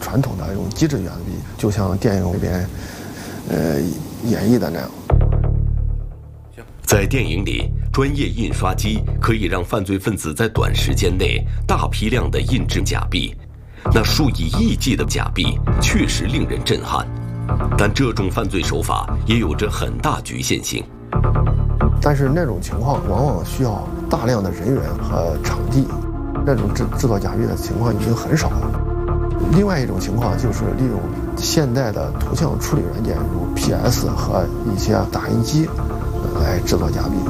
传统的这种机制假币，就像电影里边演绎的那样。 在电影里，专业印刷机可以让犯罪分子在短时间内大批量地印制假币，那数以亿计的假币确实令人震撼。但这种犯罪手法也有着很大局限性。 但是那种情况往往需要大量的人员和场地，那种制作假币的情况已经很少了。另外一种情况就是利用现代的图像处理软件，如 PS 和一些打印机来制作假币。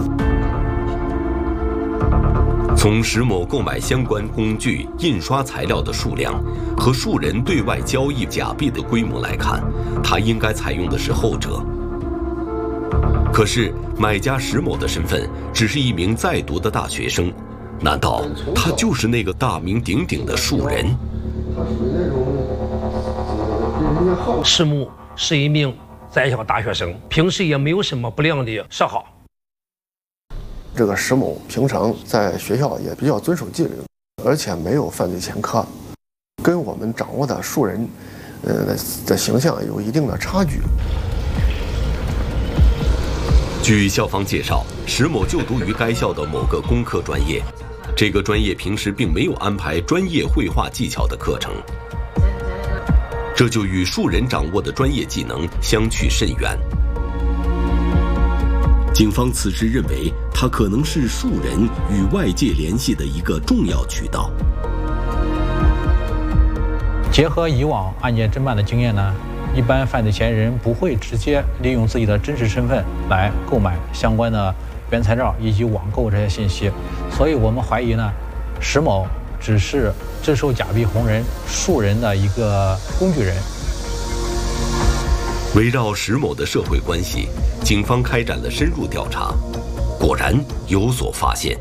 从石某购买相关工具、印刷材料的数量和数人对外交易假币的规模来看，他应该采用的是后者。可是买家石某的身份只是一名在读的大学生，难道他就是那个大名鼎鼎的树人？ 石某是一名在校大学生，平时也没有什么不良的嗜好。 这个石某平常在学校也比较遵守纪律，而且没有犯罪前科，跟我们掌握的树人的形象有一定的差距。 据校方介绍，石某就读于该校的某个工科专业，这个专业平时并没有安排专业绘画技巧的课程，这就与树人掌握的专业技能相去甚远。警方此时认为，他可能是树人与外界联系的一个重要渠道。 结合以往案件侦办的经验呢，一般犯罪嫌疑人不会直接利用自己的真实身份来购买相关的原材料以及网购这些信息，所以我们怀疑呢，石某只是制售假币红人树人的一个工具人。 围绕石某的社会关系，警方开展了深入调查，果然有所发现。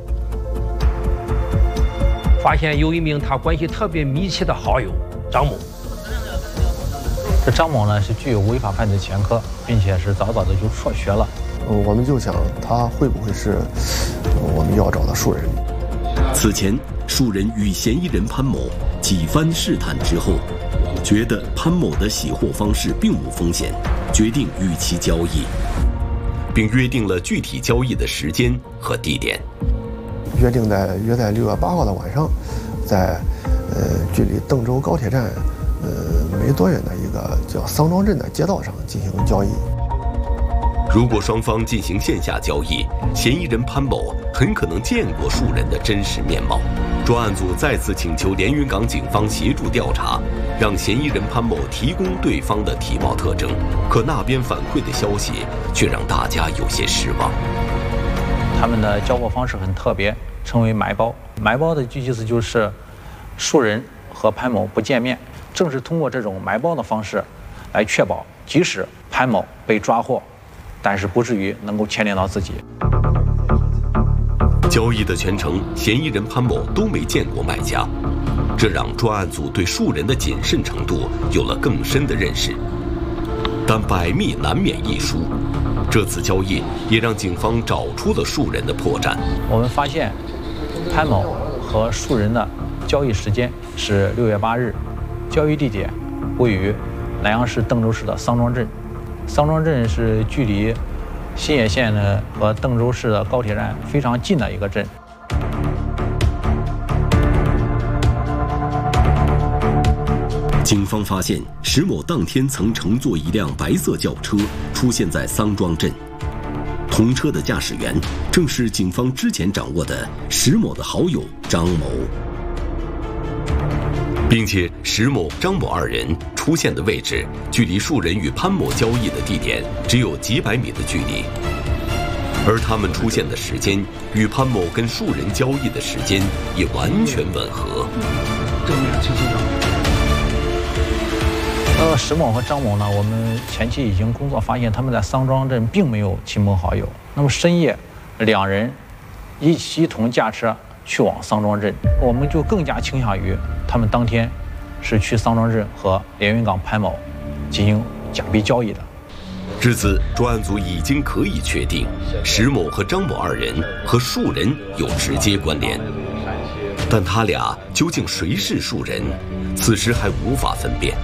发现有一名他关系特别密切的好友张某。 这张某呢是具有违法犯罪前科，并且是早早的就辍学了。 我们就想他会不会是我们要找的树人？ 此前，树人与嫌疑人潘某几番试探之后，觉得潘某的洗货方式并无风险，决定与其交易，并约定了具体交易的时间和地点。 约在6月8号的晚上，在距离邓州高铁站没多远的一个叫桑庄镇的街道上进行交易。 如果双方进行线下交易，嫌疑人潘某很可能见过树人的真实面貌。专案组再次请求连云港警方协助调查，让嫌疑人潘某提供对方的体貌特征，可那边反馈的消息却让大家有些失望。 他们的交货方式很特别，称为埋包。埋包的意思就是树人和潘某不见面，正是通过这种埋包的方式来确保即使潘某被抓获，但是不至于能够牵连到自己。 交易的全程，嫌疑人潘某都没见过卖家，这让专案组对树人的谨慎程度有了更深的认识。但百密难免一疏，这次交易也让警方找出了树人的破绽。 我们发现潘某和树人的交易时间是6月8日，交易地点位于南阳市邓州市的桑庄镇。桑庄镇是距离新野县呢和邓州市的高铁站非常近的一个镇。 警方发现，石某当天曾乘坐一辆白色轿车出现在桑庄镇，同车的驾驶员正是警方之前掌握的石某的好友张某，并且石某、张某二人出现的位置距离树人与潘某交易的地点只有几百米的距离，而他们出现的时间与潘某跟树人交易的时间也完全吻合。 石某和张某呢，我们前期已经工作发现，他们在桑庄镇并没有亲朋好友。那么深夜，两人一同驾车去往桑庄镇，我们就更加倾向于他们当天是去桑庄镇和连云港潘某进行假币交易的。 至此，专案组已经可以确定，石某和张某二人和树人有直接关联，但他俩究竟谁是树人，此时还无法分辨。